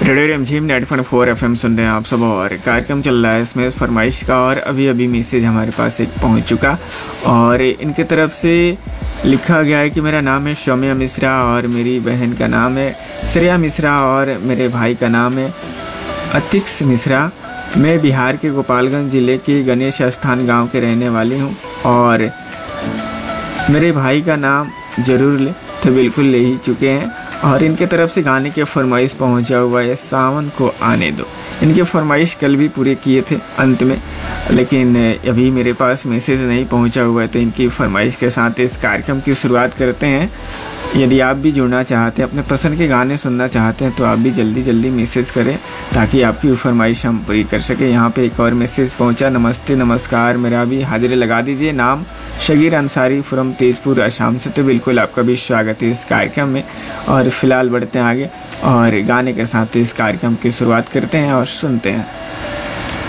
Radio रिमझिम 90.4 FM सुन रहे हैं आप सब। और कार्यक्रम चल रहा है इसमें फरमाइश का, और अभी मैसेज हमारे पास एक पहुंच चुका और इनके तरफ से लिखा गया है कि मेरा नाम है शौम्या मिश्रा और मेरी बहन का नाम है श्रेया मिश्रा और मेरे भाई का नाम है अतिक्स मिश्रा। मैं बिहार के गोपालगंज ज़िले के गणेश स्थान गांव के रहने वाली हूं और मेरे भाई का नाम ज़रूर ले तो बिल्कुल ले ही चुके हैं। और इनके तरफ से गाने के फरमाइश पहुंचा हुआ है सावन को आने दो। इनके फरमाइश कल भी पूरे किए थे अंत में, लेकिन अभी मेरे पास मैसेज नहीं पहुंचा हुआ है, तो इनकी फरमाइश के साथ इस कार्यक्रम की शुरुआत करते हैं। यदि आप भी जुड़ना चाहते हैं, अपने पसंद के गाने सुनना चाहते हैं, तो आप भी जल्दी मैसेज करें ताकि आपकी फरमाइश हम पूरी कर सकें। यहाँ पे एक और मैसेज पहुंचा, नमस्ते नमस्कार, मेरा भी हाजिरी लगा दीजिए, नाम शगीर अंसारी फ्रॉम तेजपुर असम से। तो बिल्कुल आपका भी स्वागत है इस कार्यक्रम में। और फिलहाल बढ़ते हैं आगे और गाने के साथ इस कार्यक्रम की शुरुआत करते हैं और सुनते हैं।